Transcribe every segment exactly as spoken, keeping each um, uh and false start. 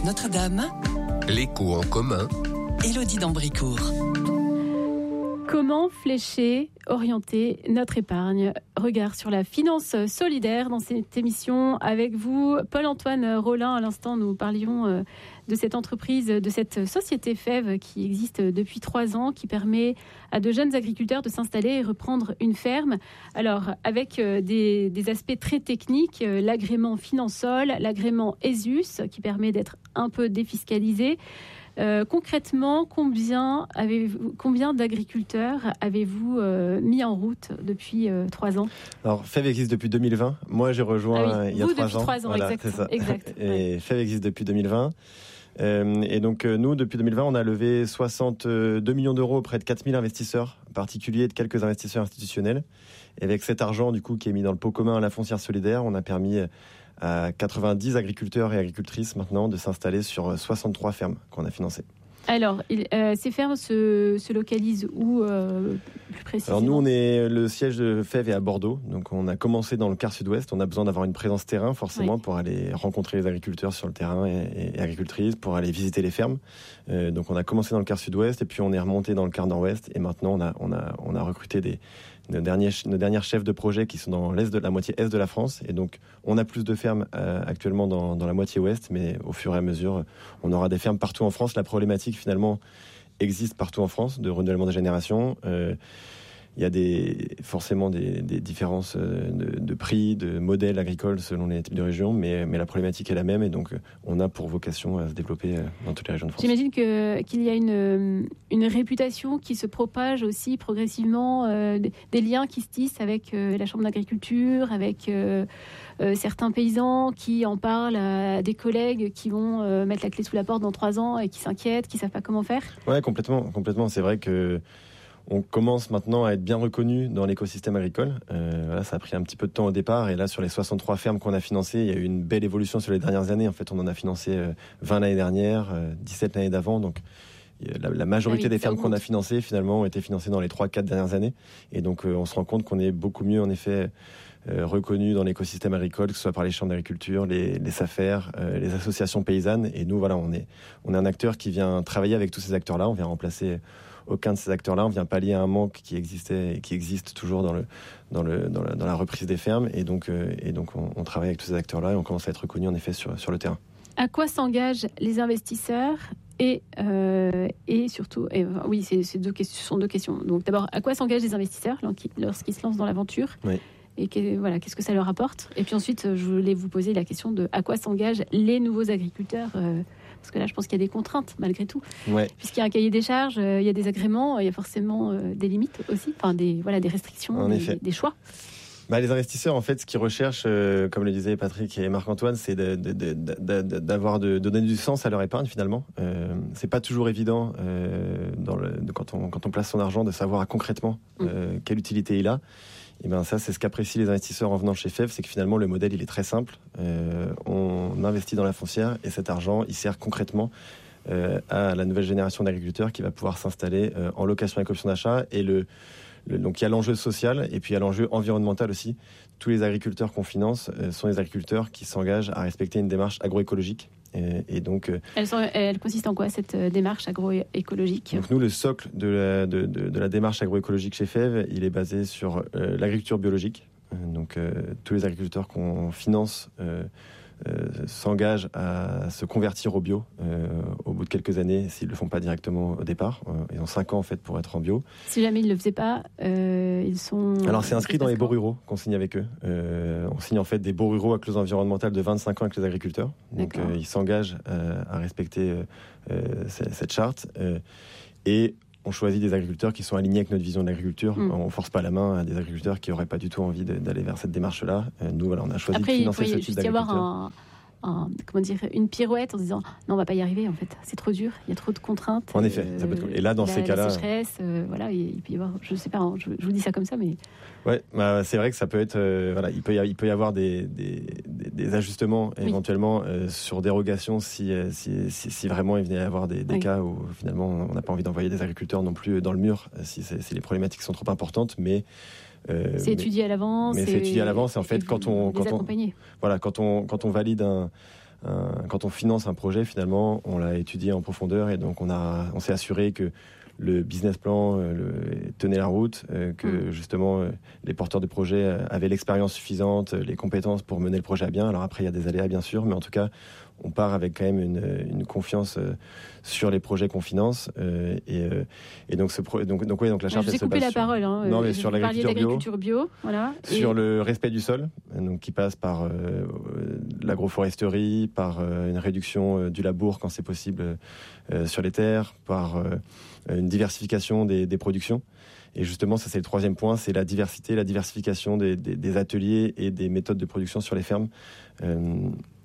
Notre-Dame, L'écho en commun, Élodie d'Ambricourt. Comment flécher, orienter notre épargne? Regard sur la finance solidaire dans cette émission avec vous, Paul-Antoine Rollin. À l'instant, nous parlions de cette entreprise, de cette société F E V qui existe depuis trois ans, qui permet à de jeunes agriculteurs de s'installer et reprendre une ferme. Alors, avec des, des aspects très techniques, l'agrément Finansol, l'agrément ESUS, qui permet d'être un peu défiscalisé. Euh, concrètement, combien, avez-vous, combien d'agriculteurs avez-vous euh, mis en route depuis euh, trois ans? Alors, F E V existe depuis deux mille vingt. Moi, j'ai rejoint ah oui, il y a vous, trois depuis ans. trois ans, voilà, exact, c'est ça. exact. Et ouais. F E V existe depuis deux mille vingt. Euh, et donc, euh, nous, depuis deux mille vingt, on a levé soixante-deux millions d'euros auprès de quatre mille investisseurs particuliers et de quelques investisseurs institutionnels. Et avec cet argent, du coup, qui est mis dans le pot commun à la foncière solidaire, on a permis à quatre-vingt-dix agriculteurs et agricultrices maintenant de s'installer sur soixante-trois fermes qu'on a financées. Alors, il, euh, ces fermes se, se localisent où euh, plus précisément? Alors nous, on est le siège de F E V est à Bordeaux, donc on a commencé dans le quart sud-ouest. On a besoin d'avoir une présence terrain forcément oui. pour aller rencontrer les agriculteurs sur le terrain et, et agricultrices, pour aller visiter les fermes. Euh, donc on a commencé dans le quart sud-ouest et puis on est remonté dans le quart nord-ouest et maintenant on a on a on a recruté des nos derniers nos dernières chefs de projet qui sont dans l'est de la moitié est de la France et donc on a plus de fermes euh, actuellement dans dans la moitié ouest, mais au fur et à mesure on aura des fermes partout en France. La problématique finalement existe partout en France de renouvellement des générations. Euh, il y a des, forcément des, des différences de, de prix, de modèles agricoles selon les types de régions, mais, mais la problématique est la même et donc on a pour vocation à se développer dans toutes les régions de France. J'imagine que, qu'il y a une, une réputation qui se propage aussi progressivement, euh, des liens qui se tissent avec euh, la Chambre d'agriculture, avec euh, euh, certains paysans qui en parlent à des collègues qui vont euh, mettre la clé sous la porte dans trois ans et qui s'inquiètent, qui ne savent pas comment faire. Ouais, complètement, complètement. C'est vrai que on commence maintenant à être bien reconnu dans l'écosystème agricole. Euh, voilà, ça a pris un petit peu de temps au départ. Et là, sur les soixante-trois fermes qu'on a financées, il y a eu une belle évolution sur les dernières années. En fait, on en a financé vingt l'année dernière, dix-sept l'année d'avant. Donc, la, la majorité ah oui, des fermes qu'on a financées, finalement, ont été financées dans les trois quatre dernières années. Et donc, euh, on se rend compte qu'on est beaucoup mieux, en effet, euh, reconnu dans l'écosystème agricole, que ce soit par les chambres d'agriculture, les, les S A F R, euh, les associations paysannes. Et nous, voilà, on est, on est un acteur qui vient travailler avec tous ces acteurs-là. On vient remplacer aucun de ces acteurs-là, on vient pallier à un manque qui existait et qui existe toujours dans le dans le dans la, dans la reprise des fermes et donc euh, et donc on, on travaille avec tous ces acteurs-là et on commence à être reconnu en effet sur sur le terrain. À quoi s'engagent les investisseurs et euh, et surtout et, oui c'est, c'est deux questions, ce sont deux questions. Donc d'abord, à quoi s'engagent les investisseurs lorsqu'ils se lancent dans l'aventure? Oui. Et que, voilà, qu'est-ce que ça leur apporte? Et puis ensuite, je voulais vous poser la question de à quoi s'engagent les nouveaux agriculteurs euh, parce que là, je pense qu'il y a des contraintes, malgré tout. Ouais. Puisqu'il y a un cahier des charges, euh, il y a des agréments, il y a forcément euh, des limites aussi, enfin des, voilà, des restrictions, des, des choix. Bah, les investisseurs, en fait, ce qu'ils recherchent, euh, comme le disaient Patrick et Marc-Antoine, c'est de, de, de, de, de, d'avoir de, de donner du sens à leur épargne, finalement. Euh, c'est pas toujours évident, euh, dans le, de, quand, on, quand on place son argent, de savoir concrètement euh, mmh. quelle utilité il a. Et ben ça, c'est ce qu'apprécient les investisseurs en venant chez F E V, c'est que finalement le modèle il est très simple. Euh, on investit dans la foncière et cet argent il sert concrètement euh, à la nouvelle génération d'agriculteurs qui va pouvoir s'installer euh, en location avec option d'achat. Et le, le donc il y a l'enjeu social et puis il y a l'enjeu environnemental aussi. Tous les agriculteurs qu'on finance euh, sont des agriculteurs qui s'engagent à respecter une démarche agroécologique. Et, et donc, euh, elle, sont, elle consiste en quoi cette démarche agroécologique? Donc nous, le socle de la, de, de, de la démarche agroécologique chez F E V, il est basé sur euh, l'agriculture biologique. Euh, donc euh, tous les agriculteurs qu'on finance euh, euh, s'engagent à se convertir au bio euh, au bout de quelques années, s'ils ne le font pas directement au départ. Euh, ils ont cinq ans en fait pour être en bio. Si jamais ils ne le faisaient pas, euh, ils sont... Alors c'est inscrit dans les baux ruraux qu'on signe avec eux. Euh, on signe en fait des baux ruraux à clause environnementale de vingt-cinq ans avec les agriculteurs. Donc euh, ils s'engagent euh, à respecter euh, cette charte. Euh, et on choisit des agriculteurs qui sont alignés avec notre vision de l'agriculture. Mmh. On ne force pas la main à des agriculteurs qui n'auraient pas du tout envie de, d'aller vers cette démarche-là. Euh, nous, voilà, on a choisi Après, de financer ce type d'agriculteur. Après, il pourrait juste y avoir un, un, comment dire, une pirouette en se disant « Non, on ne va pas y arriver, en fait. C'est trop dur, il y a trop de contraintes. » En effet. Ça peut être... Et là, dans la, ces cas-là... La sécheresse, euh, voilà, il peut y avoir... Je ne sais pas, hein, je, je vous dis ça comme ça, mais... Ouais, bah, c'est vrai que ça peut être... Euh, voilà, il peut y, il peut y avoir des, des, des, des ajustements, oui. éventuellement, euh, sur dérogation, si, si, si, si vraiment il venait à y avoir des, des oui. cas où, finalement, on n'a pas envie d'envoyer des agriculteurs non plus dans le mur, si, si les problématiques sont trop importantes, mais... Euh, c'est étudié à l'avance. Mais c'est étudié à l'avance, et en fait, quand on, quand on, voilà, quand on, quand on valide un, un, quand on finance un projet, finalement, on l'a étudié en profondeur et donc on, a, on s'est assuré que le business plan euh, le, tenait la route, euh, que mmh. justement euh, les porteurs de projet euh, avaient l'expérience suffisante, euh, les compétences pour mener le projet à bien. Alors après, il y a des aléas bien sûr, mais en tout cas, on part avec quand même une, une confiance euh, sur les projets qu'on finance. Euh, et, euh, et donc, ce pro- donc, donc, ouais, donc la charte, je vous ai coupé la sur, parole. Hein, non, mais euh, sur vous l'agriculture, l'agriculture bio, bio voilà, sur et... le respect du sol, donc qui passe par euh, l'agroforesterie, par euh, une réduction euh, du labour quand c'est possible euh, sur les terres, par euh, une diversification des, des productions. Et justement, ça c'est le troisième point, c'est la diversité, la diversification des, des, des ateliers et des méthodes de production sur les fermes. Euh,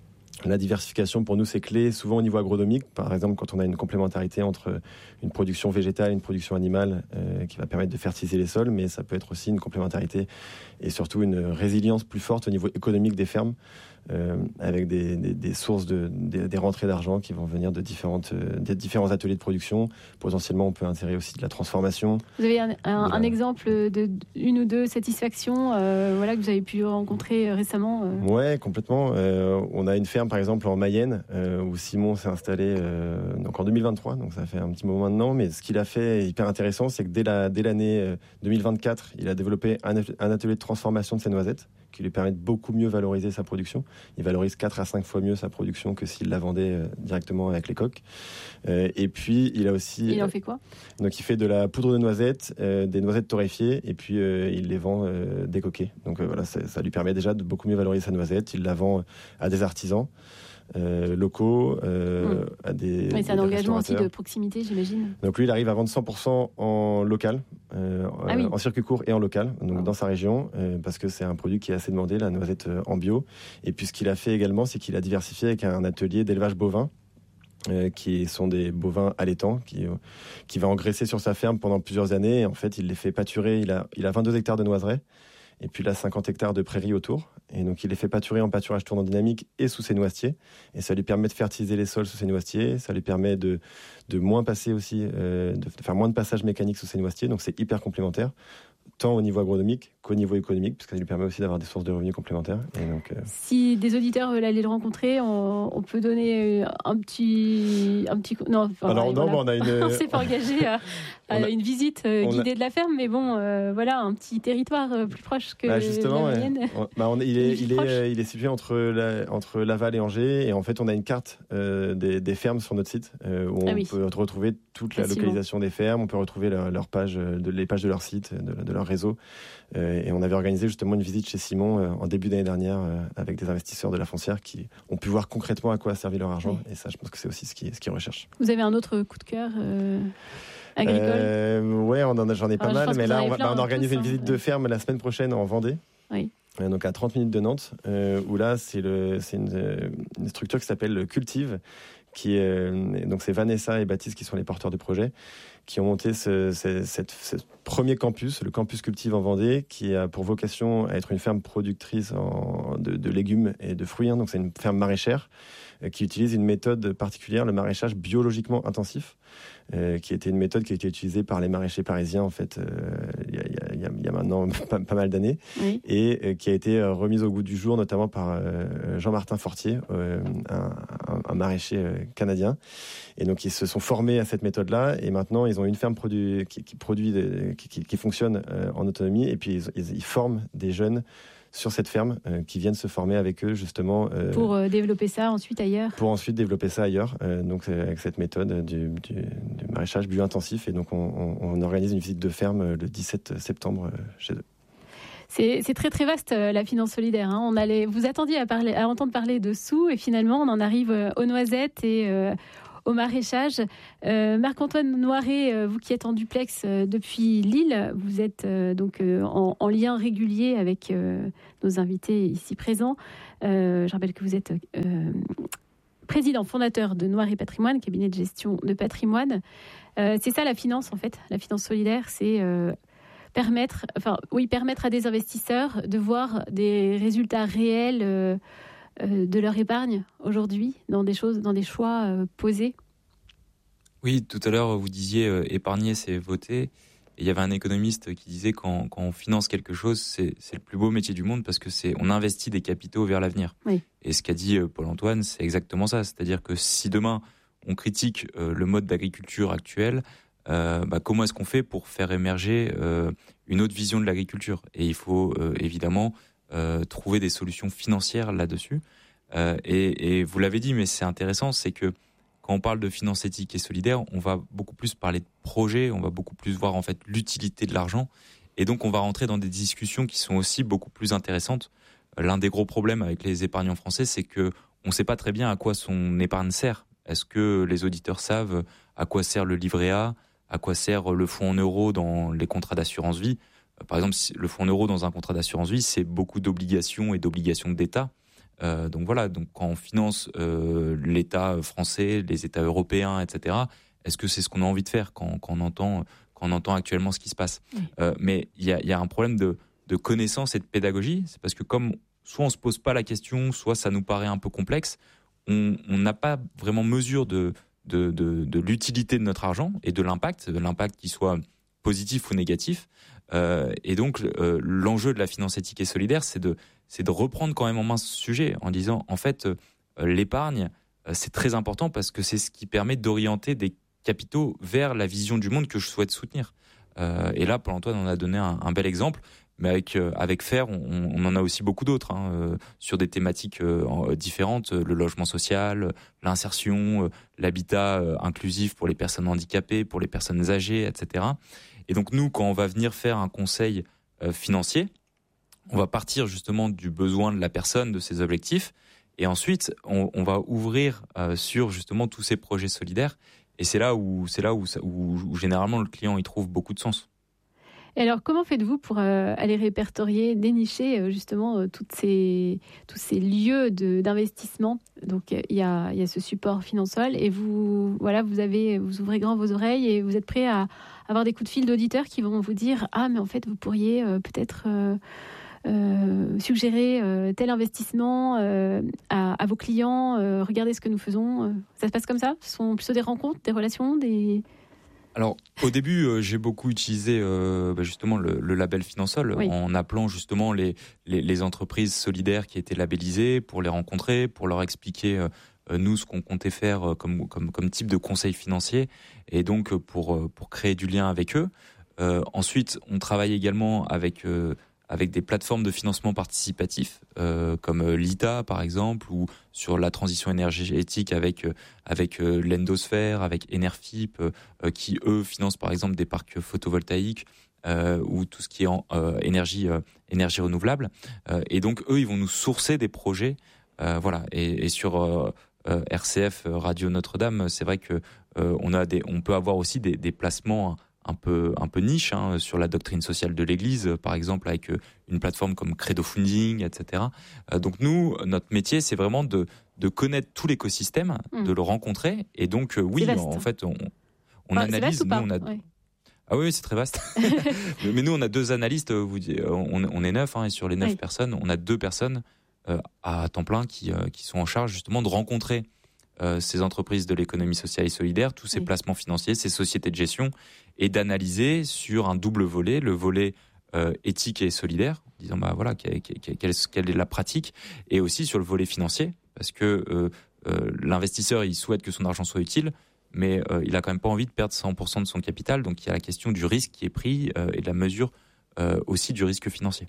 La diversification, pour nous, c'est clé, souvent au niveau agronomique. Par exemple, quand on a une complémentarité entre une production végétale et une production animale euh, qui va permettre de fertiliser les sols, mais ça peut être aussi une complémentarité et surtout une résilience plus forte au niveau économique des fermes, euh, avec des, des, des sources, de, des, des rentrées d'argent qui vont venir de différentes, euh, des différents ateliers de production. Potentiellement, on peut insérer aussi de la transformation. Vous avez un, un, la... un exemple de une ou deux satisfactions euh, voilà, que vous avez pu rencontrer récemment euh... Ouais, complètement. Euh, on a une ferme, par exemple, en Mayenne, euh, où Simon s'est installé euh, donc en deux mille vingt-trois, donc ça fait un petit moment maintenant. Mais ce qu'il a fait est hyper intéressant, c'est que dès, la, dès l'année euh, deux mille vingt-quatre, il a développé un, un atelier de transformation de ses noisettes qui lui permet de beaucoup mieux valoriser sa production. Il valorise quatre à cinq fois mieux sa production que s'il la vendait euh, directement avec les coques. Euh, et puis, il a aussi... Il en fait quoi ? Donc, il fait de la poudre de noisettes, euh, des noisettes torréfiées, et puis euh, il les vend euh, décoquées. Donc, euh, voilà, ça, ça lui permet déjà de beaucoup mieux valoriser sa noisette. Il la vend à des artisans euh, locaux, euh, mmh. à des... Oui, c'est un engagement aussi de proximité, j'imagine. Donc, lui, il arrive à vendre cent pour cent en local, euh, ah oui. en circuit court et en local, donc oh. dans sa région, euh, parce que c'est un produit qui est assez demandé, la noisette euh, en bio. Et puis, ce qu'il a fait également, c'est qu'il a diversifié avec un atelier d'élevage bovin, Euh, qui sont des bovins allaitants, qui, euh, qui va engraisser sur sa ferme pendant plusieurs années. Et en fait, il les fait pâturer. Il a, il a vingt-deux hectares de noiseraies et puis il a cinquante hectares de prairies autour. Et donc, il les fait pâturer en pâturage tournant dynamique et sous ses noisetiers. Et ça lui permet de fertiliser les sols sous ses noisetiers. Ça lui permet de, de moins passer aussi, euh, de faire moins de passages mécaniques sous ses noisetiers. Donc, c'est hyper complémentaire, tant au niveau agronomique qu'au niveau économique, parce que ça lui permet aussi d'avoir des sources de revenus complémentaires. Et donc, euh... si des auditeurs veulent aller le rencontrer, on, on peut donner un petit... Un petit non, enfin, Alors, ouais, non, voilà. bon, on a une... on s'est pas engagé à, à a... une visite euh, guidée a... de la ferme, mais bon, euh, voilà, un petit territoire euh, plus proche que bah justement, la Mayenne. Ouais. Bah on, il, est, il, est, euh, il est situé entre, la, entre Laval et Angers, et en fait, on a une carte euh, des, des fermes sur notre site, euh, où ah on oui. peut retrouver toute la Facilement. localisation des fermes, on peut retrouver leur, leur page, de, les pages de leur site, de, de leur réseau. Euh, et on avait organisé justement une visite chez Simon euh, en début d'année dernière euh, avec des investisseurs de la foncière qui ont pu voir concrètement à quoi a servi leur argent. Oui. Et ça, je pense que c'est aussi ce qu'ils, ce qu'ils recherchent. Vous avez un autre coup de cœur euh, agricole euh, Ouais, on en a, j'en ai pas Alors, mal, mais là, on, va, bah, on organise tous, une visite hein, de ferme la semaine prochaine en Vendée. Oui. Euh, donc à trente minutes de Nantes, euh, où là, c'est, le, c'est une, une structure qui s'appelle Cultive. Qui est, euh, donc c'est Vanessa et Baptiste qui sont les porteurs du projet, qui ont monté ce, ce, cette, ce premier campus, le campus Cultive en Vendée, qui a pour vocation à être une ferme productrice en, de, de légumes et de fruits. Hein, donc c'est une ferme maraîchère euh, qui utilise une méthode particulière, le maraîchage biologiquement intensif, euh, qui était une méthode qui a été utilisée par les maraîchers parisiens en fait, euh, il, y a, il, y a, il y a maintenant pas, pas mal d'années, oui. et euh, qui a été euh, remise au goût du jour, notamment par euh, Jean-Martin Fortier, euh, un, un, un maraîcher euh, canadien. Et donc ils se sont formés à cette méthode-là, et maintenant ils ont une ferme produit, qui, qui produit, des, qui, qui, qui fonctionne euh, en autonomie, et puis ils, ils, ils forment des jeunes sur cette ferme euh, qui viennent se former avec eux justement euh, pour euh, développer ça ensuite ailleurs. Pour ensuite développer ça ailleurs, euh, donc avec cette méthode du, du, du maraîchage bio-intensif. Et donc on, on, on organise une visite de ferme le dix-sept septembre euh, chez eux. C'est, c'est très très vaste la finance solidaire. Hein. On allait, vous attendiez à, parler, à entendre parler de sous et finalement on en arrive aux noisettes et euh, au maraîchage. Euh, Marc-Antoine Noiret, euh, vous qui êtes en duplex euh, depuis Lille, vous êtes euh, donc euh, en, en lien régulier avec euh, nos invités ici présents. Euh, je rappelle que vous êtes euh, président fondateur de Noiret Patrimoine, cabinet de gestion de patrimoine. Euh, c'est ça la finance en fait, la finance solidaire, c'est euh, permettre, enfin oui, permettre à des investisseurs de voir des résultats réels euh, de leur épargne aujourd'hui dans des choses, dans des choix euh, posés. Oui, tout à l'heure vous disiez euh, épargner c'est voter, Et il y avait un économiste qui disait quand, quand on finance quelque chose, c'est, c'est le plus beau métier du monde parce que c'est on investit des capitaux vers l'avenir. Oui. Et ce qu'a dit Paul-Antoine, c'est exactement ça. C'est-à-dire que si demain on critique euh, le mode d'agriculture actuel, euh, bah, comment est-ce qu'on fait pour faire émerger euh, une autre vision de l'agriculture ? Et il faut euh, évidemment euh, trouver des solutions financières là-dessus. Euh, et, et vous l'avez dit, mais c'est intéressant, c'est que quand on parle de finance éthique et solidaire, on va beaucoup plus parler de projets, on va beaucoup plus voir en fait l'utilité de l'argent, et donc on va rentrer dans des discussions qui sont aussi beaucoup plus intéressantes. L'un des gros problèmes avec les épargnants français, c'est que on ne sait pas très bien à quoi son épargne sert. Est-ce que les auditeurs savent à quoi sert le livret A, à quoi sert le fonds en euros dans les contrats d'assurance vie ? Par exemple, le fonds en euros dans un contrat d'assurance vie, c'est beaucoup d'obligations et d'obligations d'État. Euh, donc voilà, donc quand on finance euh, l'État français, les États européens, et cetera, est-ce que c'est ce qu'on a envie de faire quand, quand, on, entend, quand on entend actuellement ce qui se passe ? Oui. euh, Mais il y a, y a un problème de, de connaissance et de pédagogie. C'est parce que comme soit on ne se pose pas la question, soit ça nous paraît un peu complexe, on n'a pas vraiment mesure de, de, de, de l'utilité de notre argent et de l'impact, de l'impact qui soit positif ou négatif. Euh, et donc, euh, l'enjeu de la finance éthique et solidaire, c'est de, c'est de reprendre quand même en main ce sujet en disant, en fait, euh, l'épargne, euh, c'est très important parce que c'est ce qui permet d'orienter des capitaux vers la vision du monde que je souhaite soutenir. Euh, et là, Paul-Antoine en a donné un, un bel exemple, mais avec, euh, avec F A I R, on, on en a aussi beaucoup d'autres, hein, euh, sur des thématiques euh, différentes, le logement social, l'insertion, euh, l'habitat euh, inclusif pour les personnes handicapées, pour les personnes âgées, et cetera. Et donc nous, quand on va venir faire un conseil euh, financier, on va partir justement du besoin de la personne, de ses objectifs, et ensuite on, on va ouvrir euh, sur justement tous ces projets solidaires. Et c'est là où c'est là où, où, où généralement le client y trouve beaucoup de sens. Et alors, comment faites-vous pour euh, aller répertorier, dénicher euh, justement euh, toutes ces, tous ces lieux de, d'investissement ? Donc, il y a, y a ce support Finansol et vous, voilà, vous, avez, vous ouvrez grand vos oreilles et vous êtes prêt à avoir des coups de fil d'auditeurs qui vont vous dire « Ah, mais en fait, vous pourriez euh, peut-être euh, euh, suggérer euh, tel investissement euh, à, à vos clients, euh, regardez ce que nous faisons. » Ça se passe comme ça ? Ce sont plutôt des rencontres, des relations, des... Alors, au début, euh, j'ai beaucoup utilisé euh, bah, justement le, le label Finansol, oui, en appelant justement les, les, les entreprises solidaires qui étaient labellisées pour les rencontrer, pour leur expliquer euh, nous ce qu'on comptait faire euh, comme, comme, comme type de conseil financier, et donc pour, euh, pour créer du lien avec eux. Euh, ensuite, on travaille également avec... Euh, avec des plateformes de financement participatif, euh, comme l'I T A par exemple, ou sur la transition énergétique avec euh, avec euh, l'Endosphère, avec Enerfip, euh, qui eux financent par exemple des parcs photovoltaïques euh, ou tout ce qui est en euh, énergie euh, énergie renouvelable. Euh, et donc eux, ils vont nous sourcer des projets, euh, voilà. Et, et sur euh, euh, R C F Radio Notre-Dame, c'est vrai que euh, on a des, on peut avoir aussi des, des placements un peu un peu niche, hein, sur la doctrine sociale de l'Église, par exemple avec une plateforme comme Credo Funding, et cetera. Euh, donc nous, notre métier, c'est vraiment de de connaître tout l'écosystème, mmh. de le rencontrer, et donc euh, oui, en, en fait, on, on enfin, analyse. Nous, on a ouais. Ah oui, c'est très vaste. Mais nous, on a deux analystes. Vous, on, on est neuf, hein, et sur les neuf oui. personnes, on a deux personnes euh, à temps plein qui euh, qui sont en charge justement de rencontrer Euh, ces entreprises de l'économie sociale et solidaire, tous ces oui. placements financiers, ces sociétés de gestion, et d'analyser sur un double volet, le volet euh, éthique et solidaire, en disant bah voilà quelle, quelle, quelle est la pratique, et aussi sur le volet financier, parce que euh, euh, l'investisseur il souhaite que son argent soit utile, mais euh, il a quand même pas envie de perdre cent pour cent de son capital, donc il y a la question du risque qui est pris euh, et de la mesure euh, aussi du risque financier.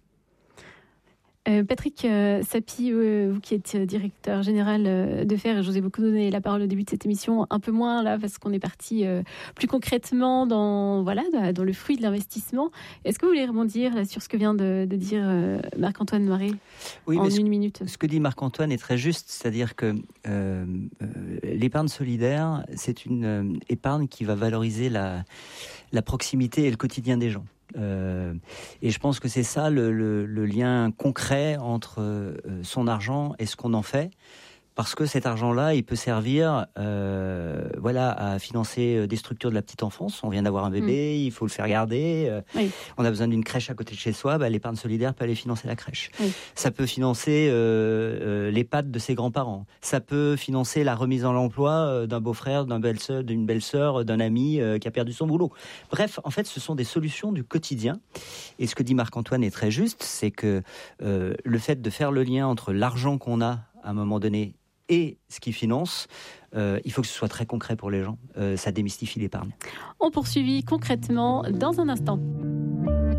Euh, Patrick euh, Sapie, euh, vous qui êtes directeur général euh, de F A I R, et je vous ai beaucoup donné la parole au début de cette émission, un peu moins là parce qu'on est parti euh, plus concrètement dans, voilà, dans le fruit de l'investissement. Est-ce que vous voulez rebondir là, sur ce que vient de, de dire euh, Marc-Antoine Maré oui, en une ce, minute Ce que dit Marc-Antoine est très juste, c'est-à-dire que euh, euh, l'épargne solidaire, c'est une euh, épargne qui va valoriser la, la proximité et le quotidien des gens. Euh, et je pense que c'est ça le, le, le lien concret entre euh, son argent et ce qu'on en fait, Parce que cet argent-là, il peut servir euh, voilà, à financer des structures de la petite enfance. On vient d'avoir un bébé, mmh. il faut le faire garder. Euh, oui. On a besoin d'une crèche à côté de chez soi. Bah, l'épargne solidaire peut aller financer la crèche. Oui. Ça peut financer euh, euh, l'EHPAD de ses grands-parents. Ça peut financer la remise en emploi euh, d'un beau-frère, d'un belle-sœur, d'une belle-sœur, d'un ami euh, qui a perdu son boulot. Bref, en fait, ce sont des solutions du quotidien. Et ce que dit Marc-Antoine est très juste, c'est que euh, le fait de faire le lien entre l'argent qu'on a à un moment donné et ce qui finance, euh, il faut que ce soit très concret pour les gens. Euh, ça démystifie l'épargne. On poursuit concrètement dans un instant.